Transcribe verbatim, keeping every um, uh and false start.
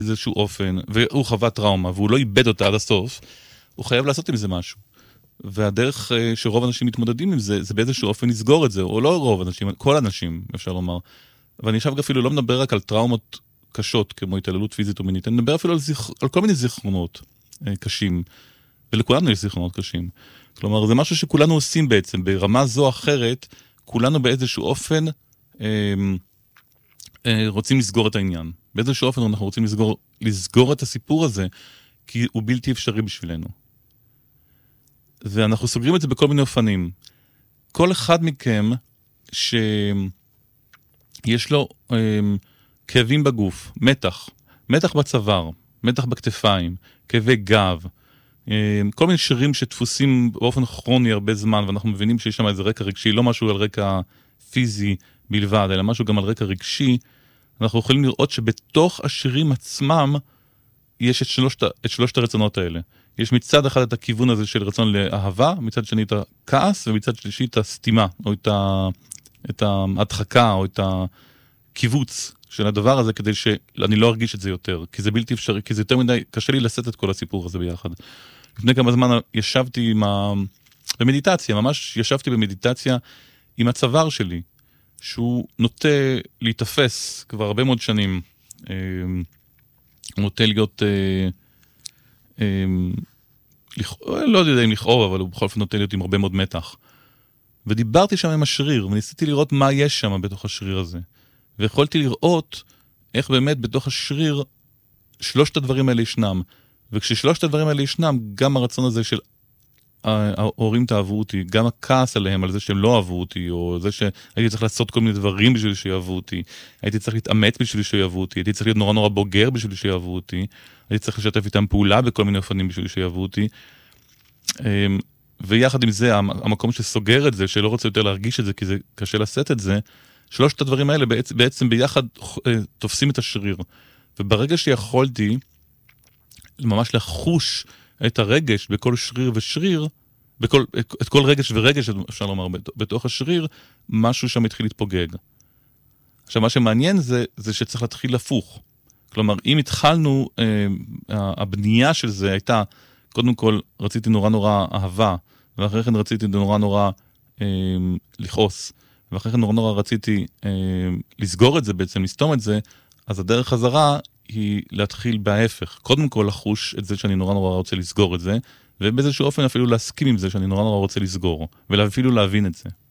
באיזשהו אופן, והוא חווה טראומה, והוא לא איבד אותה עד הסוף, הוא חייב לעשות עם זה משהו. והדרך שרוב אנשים מתמודדים עם זה, זה באיזשהו אופן לסגור את זה, או לא רוב אנשים, כל אנשים, אפשר לומר. ואני עכשיו אפילו לא מדבר רק על טראומות קשות, כמו התעללות פיזית או מינית, אני מדבר אפילו על, זכ... על כל מיני זיכרונות אה, קשים, ולכולנו יש זיכרונות קשים. כלומר, זה משהו שכולנו עושים בעצם, ברמה זו או אחרת, כולנו באיזשהו אופן אה, אה, רוצים לסגור את העניין. באיזשהו אופן אנחנו רוצים לסגור, לסגור את הסיפור הזה, כי הוא בלתי אפשרי בשבילנו. ואנחנו סוגרים את זה בכל מיני אופנים. כל אחד מכם שיש לו אה, כאבים בגוף, מתח, מתח בצוואר, מתח בכתפיים, כאבי גב, אה, כל מיני שרירים שתפוסים באופן כרוני הרבה זמן, ואנחנו מבינים שיש שם איזה רקע רגשי, לא משהו על רקע פיזי בלבד, אלא משהו גם על רקע רגשי. אנחנו יכולים לראות שבתוך השירים עצמם יש את שלושת, את שלושת הרצונות האלה. יש מצד אחד את הכיוון הזה של רצון לאהבה, מצד שני את הכעס, ומצד שלישי את הסתימה, או את, ה, את ההדחקה, או את הקיבוץ של הדבר הזה, כדי שאני לא ארגיש את זה יותר, כי זה בלתי אפשרי, כי זה יותר מדי, קשה לי לשאת את כל הסיפור הזה ביחד. לפני כמה זמן ישבתי עם ה... במדיטציה, ממש ישבתי במדיטציה עם הצוואר שלי, שהוא נוטה להתאפס כבר הרבה מאוד שנים, הוא נוטה להיות... לא יודע אם לכאוב, אבל הוא בכל אופן נוטה להיות עם הרבה מאוד מתח. ודיברתי שם עם השריר, וניסיתי לראות מה יש שם בתוך השריר הזה. ויכולתי לראות איך באמת בתוך השריר שלושת הדברים האלה ישנם. וכששלושת הדברים האלה ישנם, גם הרצון הזה של ההורים תאהבו אותי, גם הכעס עליהם על זה שהם לא אהבו אותי, או זה שהייתי צריך לעשות כל מיני דברים בשביל שיאהבו אותי, הייתי צריך להתאמץ בשביל שיאהבו אותי, הייתי צריך להיות נורא נורא בוגר בשביל שיאהבו אותי, הייתי צריך לשתף איתם פעולה בכל מיני אופנים בשביל שיאהבו אותי, ויחד עם זה, המקום שסוגר את זה, שלא רוצה יותר להרגיש את זה, כי זה קשה לשאת את זה, שלושת הדברים האלה בעצם, בעצם ביחד תופסים את השריר. וברגע שיכולתי ממש לחוש את הרגש בכל שריר ושריר, בכל, את כל רגש ורגש, אפשר לומר, בתוך השריר, משהו שם התחיל להתפוגג. עכשיו, מה שמעניין זה, זה שצריך להתחיל לפוך. כלומר, אם התחלנו, אה, הבנייה של זה הייתה, קודם כל, רציתי נורא נורא אהבה, ואחרי כן רציתי נורא נורא אה, לכעוס, ואחרי כן נורא נורא רציתי אה, לסגור את זה בעצם, לסתום את זה, אז הדרך חזרה היא להתחיל בהפך. קודם כל לחוש את זה שאני נורא נורא רוצה לסגור את זה, ובאיזשהו אופן אפילו להסכים עם זה שאני נורא נורא רוצה לסגור, ואפילו להבין את זה.